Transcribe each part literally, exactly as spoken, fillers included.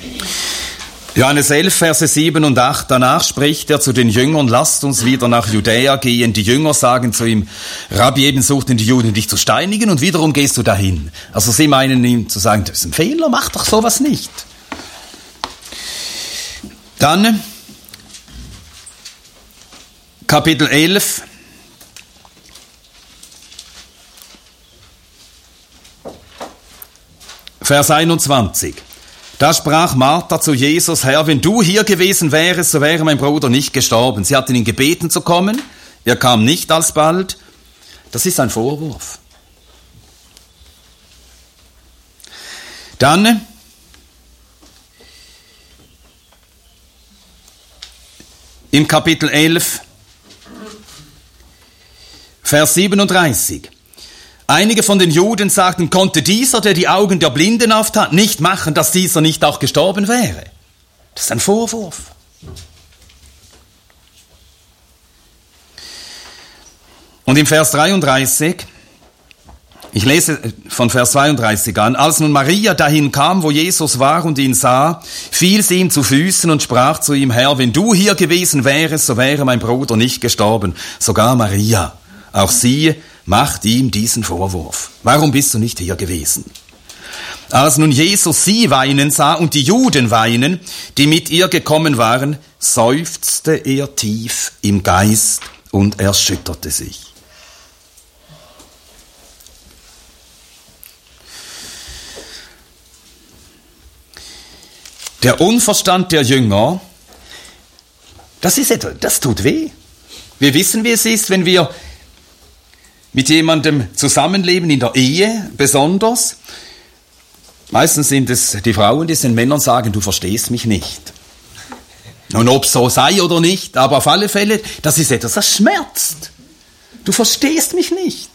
Johannes elf, Verse sieben und acht. Danach spricht er zu den Jüngern, lasst uns wieder nach Judäa gehen. Die Jünger sagen zu ihm, Rabbi, eben suchten die Juden dich zu steinigen und wiederum gehst du dahin. Also sie meinen ihm zu sagen, das ist ein Fehler, mach doch sowas nicht. Dann Kapitel elf. Vers einundzwanzig. Da sprach Martha zu Jesus, Herr, wenn du hier gewesen wärest, so wäre mein Bruder nicht gestorben. Sie hatten ihn gebeten zu kommen, er kam nicht alsbald. Das ist ein Vorwurf. Dann im Kapitel elf, Vers siebenunddreißig. Einige von den Juden sagten, konnte dieser, der die Augen der Blinden auftat, nicht machen, dass dieser nicht auch gestorben wäre. Das ist ein Vorwurf. Und im Vers dreiunddreißig, ich lese von Vers zweiunddreißig an, als nun Maria dahin kam, wo Jesus war und ihn sah, fiel sie ihm zu Füßen und sprach zu ihm, Herr, wenn du hier gewesen wärest, so wäre mein Bruder nicht gestorben. Sogar Maria, auch sie macht ihm diesen Vorwurf. Warum bist du nicht hier gewesen? Als nun Jesus sie weinen sah und die Juden weinen, die mit ihr gekommen waren, seufzte er tief im Geist und erschütterte sich. Der Unverstand der Jünger, das ist etwas, das tut weh. Wir wissen, wie es ist, wenn wir mit jemandem zusammenleben, in der Ehe besonders. Meistens sind es die Frauen, die es den Männern sagen, du verstehst mich nicht. Und ob es so sei oder nicht, aber auf alle Fälle, das ist etwas, das schmerzt. Du verstehst mich nicht.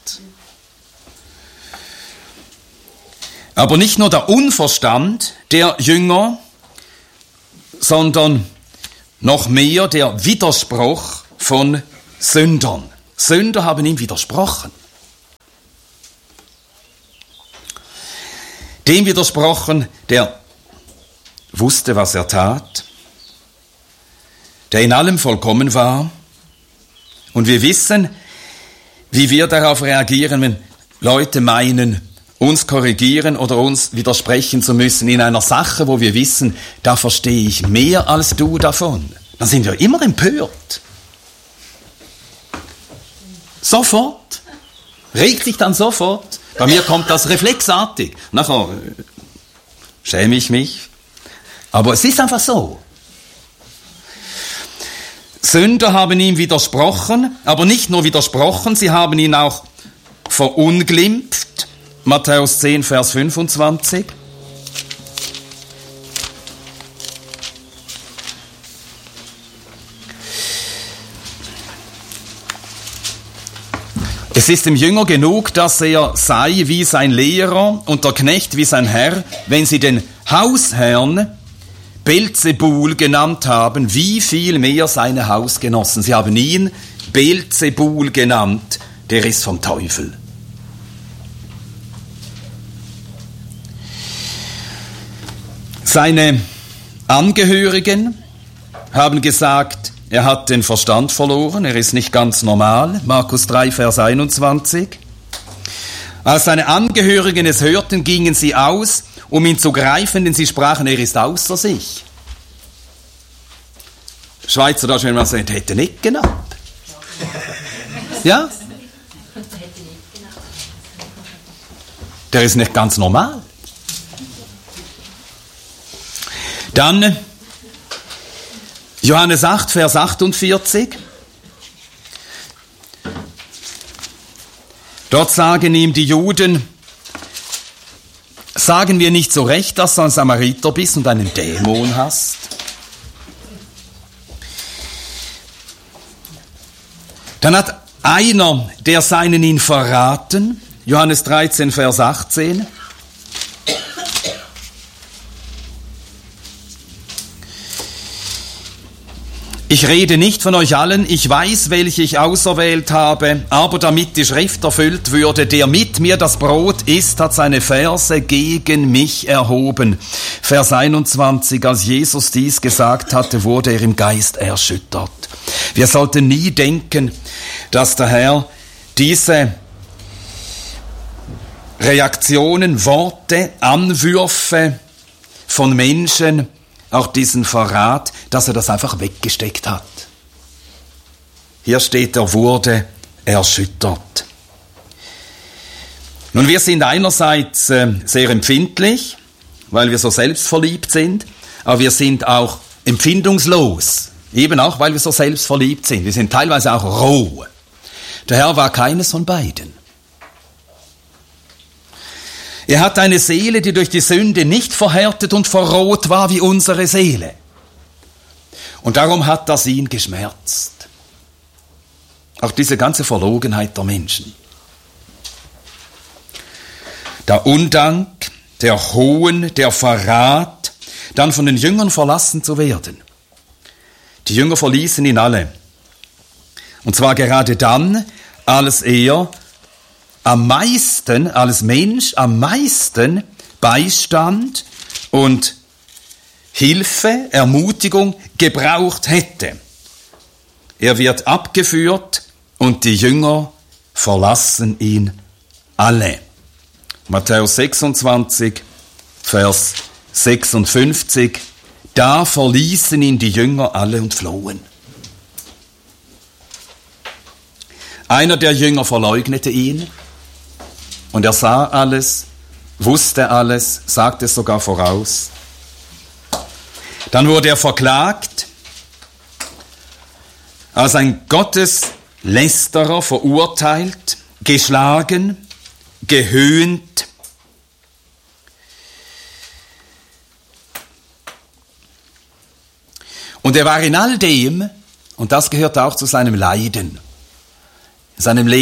Aber nicht nur der Unverstand der Jünger, sondern noch mehr der Widerspruch von Sündern. Sünder haben ihm widersprochen. Dem widersprochen, der wusste, was er tat, der in allem vollkommen war. Und wir wissen, wie wir darauf reagieren, wenn Leute meinen, uns korrigieren oder uns widersprechen zu müssen in einer Sache, wo wir wissen, da verstehe ich mehr als du davon. Dann sind wir immer empört. Sofort. Regt sich dann sofort. Bei mir kommt das reflexartig. Nachher schäme ich mich. Aber es ist einfach so. Sünder haben ihm widersprochen, aber nicht nur widersprochen, sie haben ihn auch verunglimpft. Matthäus zehn, Vers fünfundzwanzig. Es ist dem Jünger genug, dass er sei wie sein Lehrer und der Knecht wie sein Herr, wenn sie den Hausherrn Beelzebul genannt haben, wie viel mehr seine Hausgenossen. Sie haben ihn Beelzebul genannt, der ist vom Teufel. Seine Angehörigen haben gesagt, er hat den Verstand verloren, er ist nicht ganz normal. Markus drei, Vers einundzwanzig. Als seine Angehörigen es hörten, gingen sie aus, um ihn zu greifen, denn sie sprachen, er ist außer sich. Schweizer, da wenn man sagt, hätte nicht genannt. Ja? Der ist nicht ganz normal. Dann Johannes acht, Vers achtundvierzig. Dort sagen ihm die Juden, sagen wir nicht so recht, dass du ein Samariter bist und einen Dämon hast? Dann hat einer der Seinen ihn verraten, Johannes dreizehn, Vers achtzehn. Ich rede nicht von euch allen, ich weiß, welche ich auserwählt habe, aber damit die Schrift erfüllt würde, der mit mir das Brot isst, hat seine Verse gegen mich erhoben. Vers einundzwanzig, als Jesus dies gesagt hatte, wurde er im Geist erschüttert. Wir sollten nie denken, dass der Herr diese Reaktionen, Worte, Anwürfe von Menschen, auch diesen Verrat, dass er das einfach weggesteckt hat. Hier steht, er wurde erschüttert. Nun, wir sind einerseits äh, sehr empfindlich, weil wir so selbstverliebt sind, aber wir sind auch empfindungslos, eben auch, weil wir so selbstverliebt sind. Wir sind teilweise auch roh. Der Herr war keines von beiden. Er hat eine Seele, die durch die Sünde nicht verhärtet und verroht war wie unsere Seele. Und darum hat das ihn geschmerzt. Auch diese ganze Verlogenheit der Menschen. Der Undank, der Hohn, der Verrat, dann von den Jüngern verlassen zu werden. Die Jünger verließen ihn alle. Und zwar gerade dann, als er am meisten, als Mensch, am meisten Beistand und Hilfe, Ermutigung gebraucht hätte. Er wird abgeführt und die Jünger verlassen ihn alle. Matthäus sechsundzwanzig, Vers sechsundfünfzig. Da verließen ihn die Jünger alle und flohen. Einer der Jünger verleugnete ihn. Und er sah alles, wusste alles, sagte es sogar voraus. Dann wurde er verklagt, als ein Gotteslästerer verurteilt, geschlagen, gehöhnt. Und er war in all dem, und das gehört auch zu seinem Leiden, seinem Leben,